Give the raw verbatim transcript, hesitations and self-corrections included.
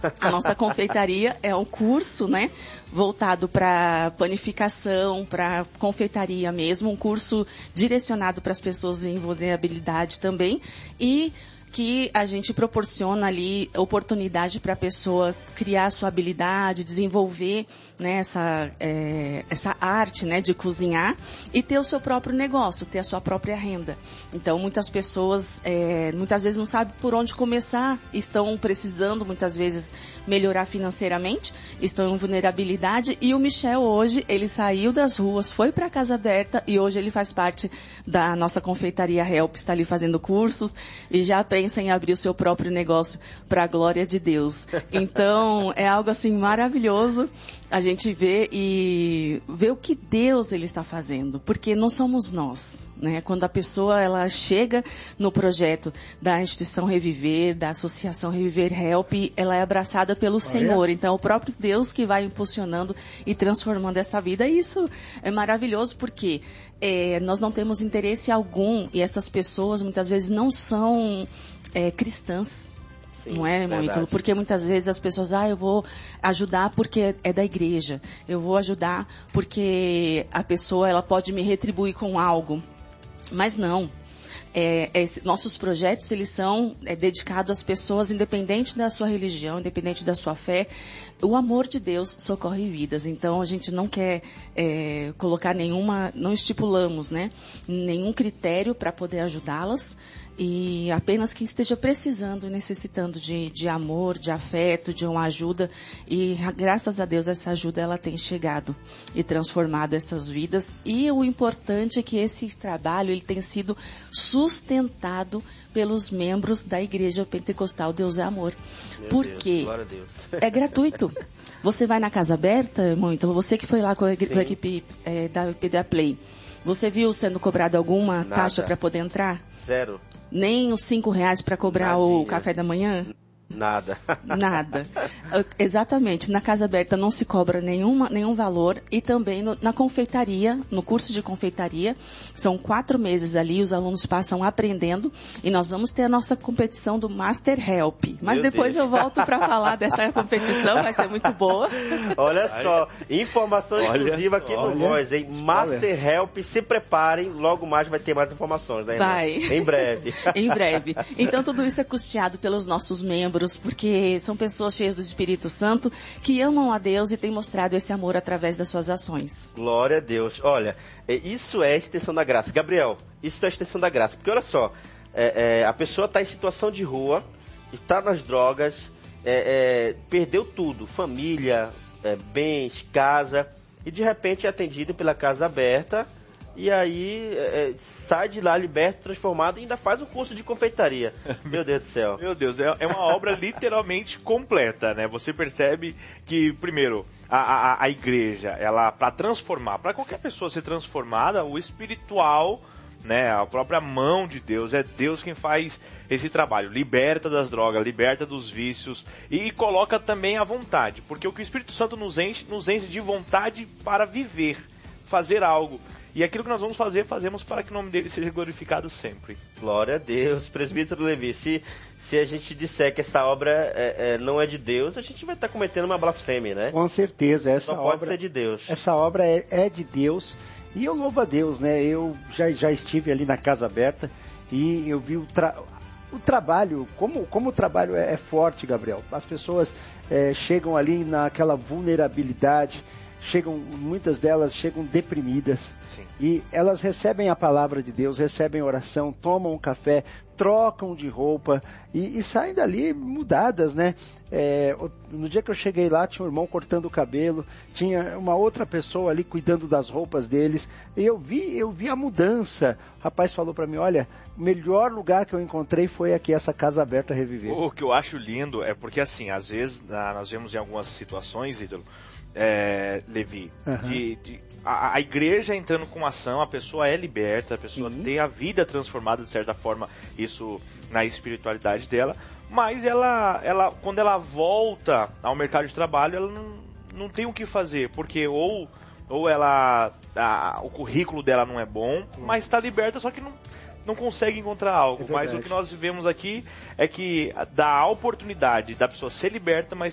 A nossa confeitaria é um curso, né, voltado para panificação, para confeitaria mesmo, um curso direcionado para as pessoas em vulnerabilidade também, e que a gente proporciona ali oportunidade para a pessoa criar sua habilidade, desenvolver, né, essa, é, essa arte, né, de cozinhar e ter o seu próprio negócio, ter a sua própria renda. Então, muitas pessoas, é, muitas vezes não sabem por onde começar, estão precisando, muitas vezes, melhorar financeiramente, estão em vulnerabilidade, e o Michel hoje, ele saiu das ruas, foi para a Casa Aberta e hoje ele faz parte da nossa confeitaria Help, está ali fazendo cursos e já aprende pensa em abrir o seu próprio negócio para a glória de Deus. Então, é algo assim maravilhoso a gente ver e ver o que Deus ele está fazendo, porque não somos nós, né? Quando a pessoa ela chega no projeto da instituição Reviver, da associação Reviver Help, ela é abraçada pelo Senhor. Então, é o próprio Deus que vai impulsionando e transformando essa vida. E isso é maravilhoso porque é, nós não temos interesse algum, e essas pessoas muitas vezes não são é, cristãs. Sim, não é, muito? Porque muitas vezes as pessoas, ah, eu vou ajudar porque é da igreja. Eu vou ajudar porque a pessoa ela pode me retribuir com algo. Mas não. É, esse, nossos projetos, eles são é, dedicados às pessoas, independente da sua religião, independente da sua fé. O amor de Deus socorre vidas. Então, a gente não quer é, colocar nenhuma, não estipulamos, né, nenhum critério para poder ajudá-las. E apenas quem esteja precisando e necessitando de, de amor, de afeto, de uma ajuda. E graças a Deus essa ajuda ela tem chegado e transformado essas vidas. E o importante é que esse trabalho ele tem sido sustentado pelos membros da Igreja Pentecostal Deus é Amor. Meu Porque Deus, glória a Deus. É gratuito. Você vai na Casa Aberta, irmão, então você que foi lá com a, com a equipe é, da P D A Play, você viu sendo cobrado alguma Nada. taxa para poder entrar? Zero. Nem os cinco reais para cobrar Nadinha. o café da manhã? Nada. Nada. Exatamente. Na Casa Aberta não se cobra nenhuma, nenhum valor. E também no, na confeitaria, no curso de confeitaria, são quatro meses ali, os alunos passam aprendendo. E nós vamos ter a nossa competição do Master Help. Mas Meu depois Deus. eu volto para falar dessa competição, vai ser muito boa. Olha só, informação exclusiva aqui no Voz, hein? Master olha. Help, se preparem, logo mais vai ter mais informações, né, irmã? Vai. Em breve. Em breve. Então tudo isso é custeado pelos nossos membros, porque são pessoas cheias do Espírito Santo que amam a Deus e têm mostrado esse amor através das suas ações. Glória a Deus. Olha, isso é a extensão da graça. Gabriel, isso é a extensão da graça. Porque olha só, é, é, a pessoa está em situação de rua, está nas drogas, é, é, perdeu tudo, família, é, bens, casa, e de repente é atendida pela Casa Aberta. E aí é, sai de lá liberto, transformado e ainda faz um curso de confeitaria. Meu Deus do céu. Meu Deus, é, é uma obra literalmente completa, né? Você percebe que, primeiro, a, a, a igreja, ela, para transformar, para qualquer pessoa ser transformada, o espiritual, né, a própria mão de Deus, é Deus quem faz esse trabalho. Liberta das drogas, liberta dos vícios e, e coloca também a vontade. Porque o que o Espírito Santo nos enche, nos enche de vontade para viver, fazer algo. E aquilo que nós vamos fazer, fazemos para que o nome dele seja glorificado sempre. Glória a Deus. Presbítero Levi, se, se a gente disser que essa obra é, é, não é de Deus, a gente vai estar cometendo uma blasfêmia, né? Com certeza. Essa Só pode obra, ser de Deus. Essa obra é, é de Deus. E eu louvo a Deus, né? Eu já, já estive ali na Casa Aberta e eu vi o, tra... o trabalho, como, como o trabalho é, é forte, Gabriel. As pessoas é, chegam ali naquela vulnerabilidade, chegam, muitas delas chegam deprimidas. Sim. E elas recebem a palavra de Deus, recebem oração, tomam um café, trocam de roupa e, e saem dali mudadas, né? É, no dia que eu cheguei lá, tinha um irmão cortando o cabelo, tinha uma outra pessoa ali cuidando das roupas deles, e eu vi, eu vi a mudança. O rapaz falou para mim, olha, o melhor lugar que eu encontrei foi aqui, essa Casa Aberta Reviver. O que eu acho lindo é porque, assim, às vezes, nós vemos em algumas situações, Ídolo, É, Levi, uhum. de, de, a, a igreja entrando com ação, a pessoa é liberta, a pessoa Sim. tem a vida transformada de certa forma, isso na espiritualidade dela, mas ela, ela, quando ela volta ao mercado de trabalho, ela não, não tem o que fazer, porque ou, ou ela, a, o currículo dela não é bom, uhum. mas está liberta, só que não, não consegue encontrar algo. É mas o que nós vivemos aqui é que dá a oportunidade da pessoa ser liberta, mas